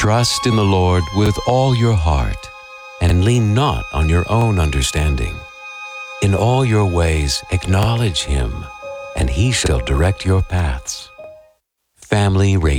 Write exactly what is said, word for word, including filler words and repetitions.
Trust in the Lord with all your heart, and lean not on your own understanding. In all your ways acknowledge Him, and He shall direct your paths. Family Radio.